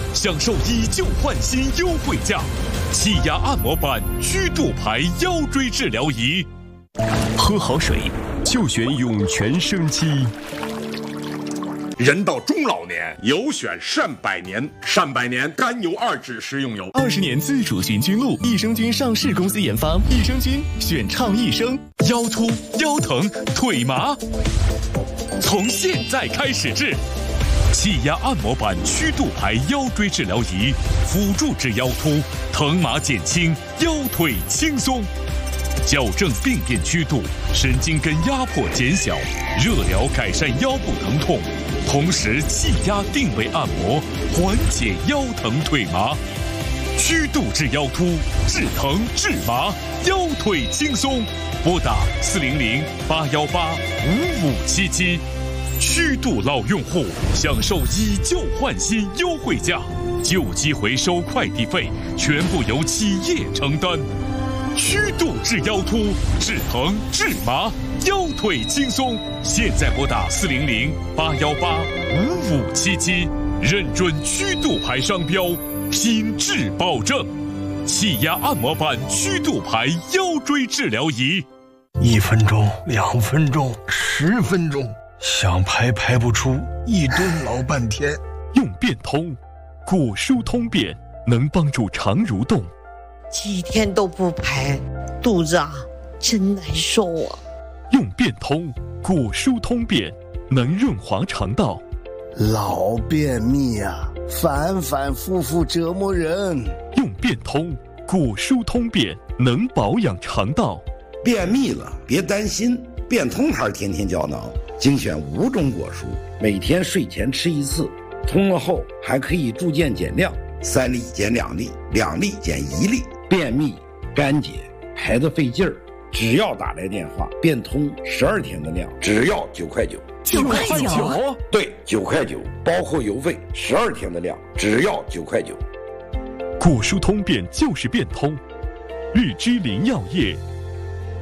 享受以旧换新优惠价，气压按摩板曲度牌腰椎治疗仪。喝好水就选涌泉生机。 人到中老年，有选善百年。善百年甘油2酯食用油 ，20年自主寻菌露，益生菌上市公司研发，益生菌选畅益生。腰突、腰疼、腿麻，从现在开始治。气压按摩板曲度牌腰椎治疗仪，辅助治腰突，疼麻减轻，腰腿轻松。矫正病变曲度，神经根压迫减小，热疗改善腰部疼痛，同时气压定位按摩，缓解腰疼腿麻。曲度治腰突，治疼治麻，腰腿轻松。拨打400-818-5577。曲度老用户享受以旧换新优惠价，旧机回收快递费全部由企业承担。曲度治腰突，治疼治麻，腰腿轻松。现在拨打400-818-5577，认准曲度牌商标，品质保证。气压按摩板曲度牌腰椎治疗仪 ，1分钟、2分钟、10分钟，想排排不出，一蹲老半天。 用变通，果舒通便能帮助肠蠕动。 几天都不排，肚子真难受啊。 用变通，果舒通便能润滑肠道。 老便秘反反复复折磨人。 用变通，果舒通便能保养肠道。 便秘了别担心，变通牌天天胶囊精选5种果蔬，每天睡前吃1次，通了后还可以逐渐减量，3粒减2粒，2粒减1粒。便秘、干结、排得费劲儿，只要打来电话，变通12天的量，只要9块9。 9块9？ 对，9块9，包括邮费，12天的量，只要9块9。 果舒通便就是变通，日之林药业